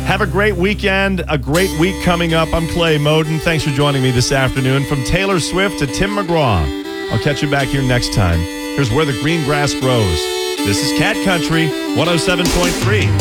Have a great weekend, a great week coming up. I'm Clay Moden. Thanks for joining me this afternoon. From Taylor Swift to Tim McGraw. I'll catch you back here next time. Here's Where the Green Grass Grows. This is Cat Country 107.3.